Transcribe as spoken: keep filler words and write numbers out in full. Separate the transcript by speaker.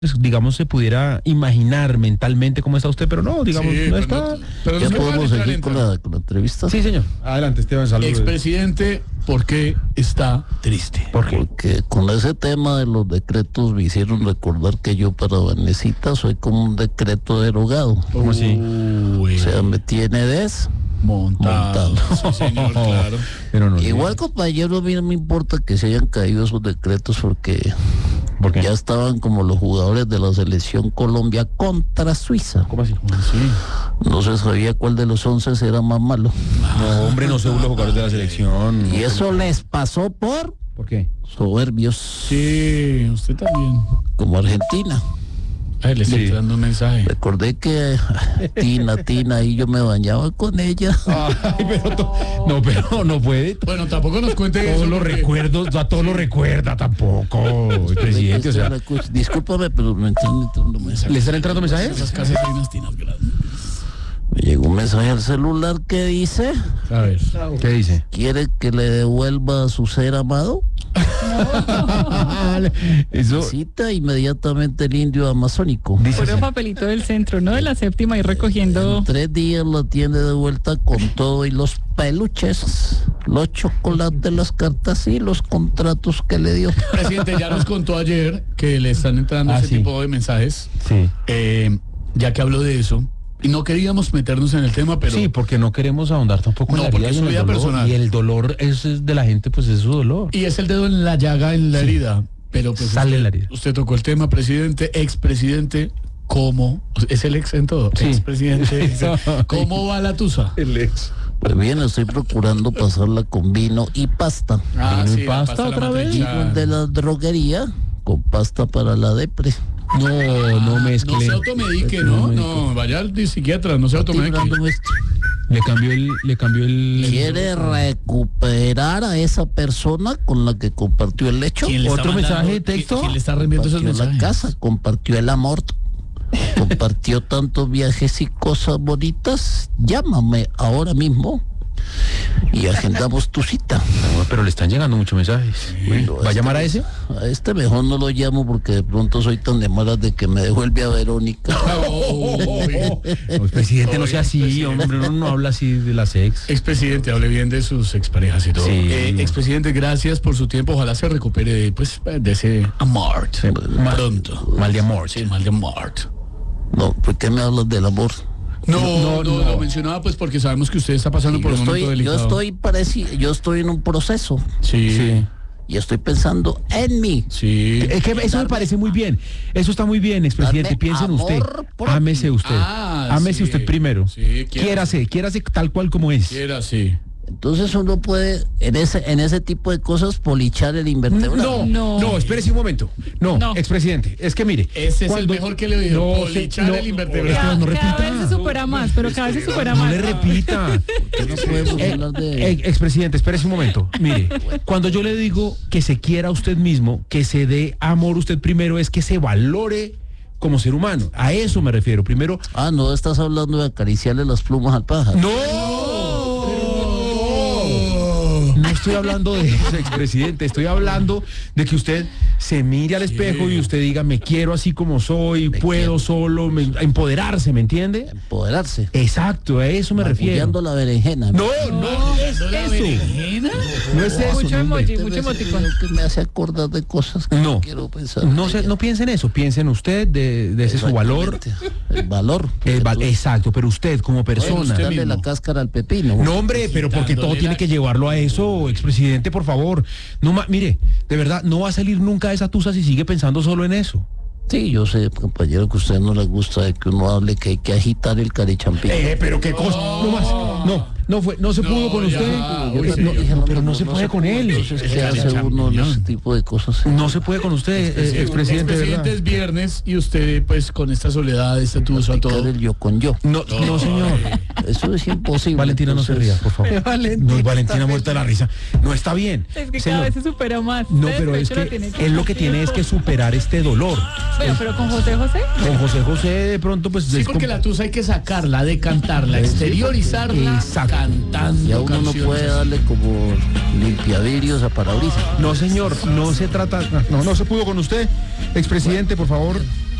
Speaker 1: pues, digamos, se pudiera imaginar mentalmente cómo está usted, pero no, digamos,
Speaker 2: Sí,
Speaker 1: no
Speaker 2: pero
Speaker 1: está.
Speaker 2: no- pero
Speaker 3: ¿Ya
Speaker 2: no
Speaker 3: podemos
Speaker 2: pueden
Speaker 3: seguir
Speaker 2: entrar
Speaker 3: con
Speaker 2: en-
Speaker 3: la, con la entrevista?
Speaker 1: Sí, señor. Adelante, Esteban, saludos.
Speaker 2: Expresidente, ¿por qué está triste?
Speaker 1: ¿Por qué?
Speaker 3: Porque con ese tema de los decretos me hicieron recordar que yo para Vanesita soy como un decreto derogado.
Speaker 1: ¿Cómo así?
Speaker 2: Uy,
Speaker 3: O sea, me tiene des...
Speaker 2: montado.
Speaker 3: montado.
Speaker 2: Sí, señor, claro.
Speaker 1: Pero no.
Speaker 3: Igual, compañero, a mí no me importa que se hayan caído esos decretos porque
Speaker 1: ¿Por qué?
Speaker 3: ya estaban como los jugadores de la selección Colombia contra Suiza.
Speaker 1: ¿Cómo así?
Speaker 2: ¿Cómo así?
Speaker 3: No se sabía cuál de los once era más malo.
Speaker 1: No, hombre, no según los jugadores de la selección.
Speaker 3: Y eso les pasó por
Speaker 1: ¿Por qué?
Speaker 3: soberbios,
Speaker 2: Sí, usted también.
Speaker 3: como Argentina.
Speaker 2: Ay, le estoy
Speaker 1: Sí.
Speaker 2: dando un mensaje.
Speaker 3: Recordé que Tina, Tina, y yo me bañaba con ella.
Speaker 1: Ay, pero to- no, pero no puede.
Speaker 2: Bueno, tampoco nos cuente
Speaker 1: Todos
Speaker 2: eso.
Speaker 1: los
Speaker 2: porque-
Speaker 1: recuerdos, a todos lo recuerda tampoco, presidente, o sea.
Speaker 3: Discúlpame, pero me están entrando mensajes.
Speaker 1: ¿Le están entrando mensajes?
Speaker 2: Esas casas hay unas tinas grandes.
Speaker 3: Me llegó un mensaje al celular que dice:
Speaker 2: A ver.
Speaker 1: ¿Qué dice?
Speaker 3: ¿quiere que le devuelva a su ser amado?
Speaker 1: Eso
Speaker 3: Cita inmediatamente el indio amazónico.
Speaker 1: dice
Speaker 4: Puro
Speaker 1: así.
Speaker 4: papelito del centro, ¿no? De la séptima y recogiendo.
Speaker 3: En tres días la tiene de vuelta con todo y los peluches, los chocolates, las cartas y los contratos que le dio.
Speaker 2: Presidente, ya nos contó ayer que le están entrando
Speaker 1: Ah,
Speaker 2: ese
Speaker 1: sí.
Speaker 2: tipo de mensajes.
Speaker 1: Sí.
Speaker 2: Eh, ya que habló de eso, y no queríamos meternos en el tema, pero
Speaker 1: Sí, porque no queremos ahondar tampoco
Speaker 2: No,
Speaker 1: en la
Speaker 2: porque
Speaker 1: vida,
Speaker 2: es
Speaker 1: y
Speaker 2: su
Speaker 1: en el
Speaker 2: vida
Speaker 1: dolor.
Speaker 2: personal.
Speaker 1: Y el dolor es, es de la gente, pues es su dolor.
Speaker 2: y es el dedo en la llaga, en la herida. Pero pues
Speaker 1: Sale
Speaker 2: usted,
Speaker 1: la herida.
Speaker 2: usted tocó el tema, presidente, expresidente, ¿cómo? Es el ex en todo.
Speaker 1: Sí.
Speaker 2: Expresidente. ex- ¿Cómo va la tusa?
Speaker 1: El ex.
Speaker 3: Pues bien, estoy procurando pasarla con vino y pasta.
Speaker 2: Ah,
Speaker 1: ¿Vino y
Speaker 2: la
Speaker 1: pasta
Speaker 2: la
Speaker 1: otra vez?
Speaker 3: Y
Speaker 2: matriciana.
Speaker 3: de la droguería con pasta para la depre.
Speaker 1: No, no
Speaker 2: No
Speaker 1: mezcle.
Speaker 2: se automedique, ¿no? No, vaya al psiquiatra, no se automedique.
Speaker 3: Librando esto.
Speaker 1: Le cambió el, le cambió el.
Speaker 3: ¿Quiere recuperar a esa persona con la que compartió el lecho?
Speaker 2: ¿Quién le está
Speaker 1: ¿Otro
Speaker 2: mandando-
Speaker 1: mensaje de texto?
Speaker 2: ¿Quién le está reenviando esos
Speaker 3: Compartió la
Speaker 2: mensajes?
Speaker 3: casa, compartió el amor, compartió tantos viajes y cosas bonitas. Llámame ahora mismo y agendamos tu cita.
Speaker 1: No, pero le están llegando muchos mensajes.
Speaker 3: Bueno,
Speaker 1: ¿Va a
Speaker 3: este-
Speaker 1: llamar a ese?
Speaker 3: A este mejor no lo llamo porque de pronto soy tan de malas de que me devuelve a Verónica.
Speaker 1: No, presidente, no sea así, hombre, uno no habla así de las ex.
Speaker 2: Expresidente, hable bien de sus exparejas y todo.
Speaker 1: Sí.
Speaker 2: Eh, expresidente, gracias por su tiempo. Ojalá se recupere pues, de ese amor.
Speaker 1: mal-
Speaker 2: Pronto.
Speaker 1: mal de amor.
Speaker 2: Sí, mal de amor.
Speaker 3: No, ¿por qué me hablas del amor?
Speaker 2: No,
Speaker 1: No,
Speaker 2: no,
Speaker 1: no.
Speaker 2: lo mencionaba pues porque sabemos que usted está pasando
Speaker 3: Sí,
Speaker 2: por
Speaker 3: yo,
Speaker 2: un momento
Speaker 3: estoy, yo
Speaker 2: delicado.
Speaker 3: estoy pareci- yo estoy en un proceso
Speaker 2: Sí, sí.
Speaker 3: y estoy pensando en mí.
Speaker 1: Es que eso me parece muy bien. Eso está muy bien, expresidente.
Speaker 3: Darme
Speaker 1: Piensa en usted.
Speaker 3: amor propio.
Speaker 1: Ámese usted.
Speaker 2: Ah,
Speaker 1: Ámese
Speaker 2: sí.
Speaker 1: usted primero.
Speaker 2: Sí, quiera-
Speaker 1: Quiérase, quiérase tal cual como es.
Speaker 2: Quiera, sí.
Speaker 3: Entonces uno puede en ese en ese tipo de cosas polichar el invertebrado.
Speaker 1: No, no,
Speaker 4: No.
Speaker 1: espérese un momento. No,
Speaker 4: No.
Speaker 1: expresidente, es que mire.
Speaker 2: Ese es
Speaker 1: cuando-
Speaker 2: el mejor que le dijo.
Speaker 1: No,
Speaker 2: Polichar
Speaker 1: no,
Speaker 2: el invertebrado.
Speaker 1: Esteban, no
Speaker 4: Cada
Speaker 1: repita.
Speaker 4: vez se supera más, pero cada vez se supera
Speaker 1: No
Speaker 4: más.
Speaker 1: le repita.
Speaker 3: Que no podemos
Speaker 1: Eh,
Speaker 3: hablar de
Speaker 1: eh, expresidente, espérese un momento. Mire, cuando yo le digo que se quiera a usted mismo, que se dé amor usted primero, es que se valore como ser humano. A eso me refiero. Primero,
Speaker 3: Ah, no estás hablando de acariciarle las plumas al pájaro.
Speaker 1: ¡no! No estoy hablando de eso, expresidente. Estoy hablando de que usted se mire al espejo y usted diga, me quiero así como soy, puedo
Speaker 3: quiero.
Speaker 1: solo, me- a empoderarse, ¿me entiende?
Speaker 3: Empoderarse.
Speaker 1: Exacto, a eso me refiero.
Speaker 3: Apoyando la berenjena.
Speaker 1: No, no, es
Speaker 2: ¿La
Speaker 1: eso.
Speaker 2: berenjena?
Speaker 1: No es eso.
Speaker 4: Mucho
Speaker 1: no, hombre.
Speaker 4: emoji,
Speaker 3: Este
Speaker 4: mucho
Speaker 3: me-
Speaker 4: emoticón.
Speaker 3: creo que me hace acordar de cosas que
Speaker 1: No.
Speaker 3: no quiero pensar.
Speaker 1: No, se, no piense en eso, piense en usted, de, de ese su valor.
Speaker 3: Exactamente. El valor.
Speaker 1: El val- exacto, pero usted como persona.
Speaker 2: usted
Speaker 3: Darle la
Speaker 2: mismo.
Speaker 3: cáscara al pepino.
Speaker 1: No, hombre, pero porque todo
Speaker 2: Quitándole
Speaker 1: tiene
Speaker 2: la-
Speaker 1: que llevarlo a eso, expresidente, por favor. No, ma- mire, de verdad, no va a salir nunca de esa tusa si sigue pensando solo en eso.
Speaker 3: Sí, yo sé, compañero, que a usted no le gusta de que uno hable que hay que agitar el carichampín.
Speaker 1: Eh, pero qué cosa. No más. No, no fue, no se pudo con
Speaker 2: ya,
Speaker 1: usted.
Speaker 2: uy,
Speaker 1: No,
Speaker 2: sí,
Speaker 1: no,
Speaker 2: yo
Speaker 1: no, pero no se puede con él.
Speaker 3: Entonces, ¿qué hace uno en ese tipo de cosas?
Speaker 1: No se puede con usted, eh, expresidente, de
Speaker 2: Expresidente,
Speaker 1: verdad.
Speaker 2: es viernes y usted pues con esta soledad, este tuzo a
Speaker 3: Practicar
Speaker 2: todo.
Speaker 3: el yo con yo.
Speaker 1: No, no, señor.
Speaker 3: Eso es imposible.
Speaker 1: Valentina, no se
Speaker 3: entonces-
Speaker 1: ría, por favor.
Speaker 4: Valentina
Speaker 1: No, Valentina muerta de la risa. No está bien.
Speaker 4: Es que
Speaker 1: Señor.
Speaker 4: cada vez se supera más.
Speaker 1: No,
Speaker 4: Este
Speaker 1: pero es
Speaker 4: despecho lo
Speaker 1: que
Speaker 4: tiene
Speaker 1: él lo que tiene es que superar este dolor.
Speaker 4: Bueno, pero con José José.
Speaker 1: Con José José de pronto pues
Speaker 2: Sí,
Speaker 1: es
Speaker 2: porque
Speaker 1: como-
Speaker 2: la tusa hay que sacarla, decantarla, exteriorizarla
Speaker 1: Exacto.
Speaker 2: cantando
Speaker 3: Ya uno no
Speaker 2: canciones.
Speaker 3: puede darle como limpiavidrios a parabrisas.
Speaker 1: No, señor, no se trata, no, no se pudo con usted, expresidente, por favor.